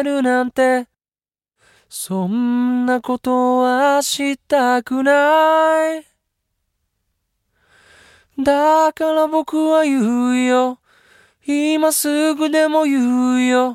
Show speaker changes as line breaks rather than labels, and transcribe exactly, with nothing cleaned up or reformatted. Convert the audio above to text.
るなんてそんなことはしたくない。だから僕は言うよ、今すぐでも言うよ。